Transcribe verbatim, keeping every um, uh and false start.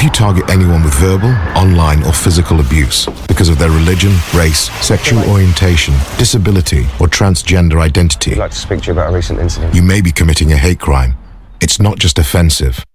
you target anyone with verbal, online, or physical abuse because of their religion, race, sexual orientation, disability, or transgender identity, I'd like to speak to you about a recent incident. you may be committing a hate crime. It's not just offensive,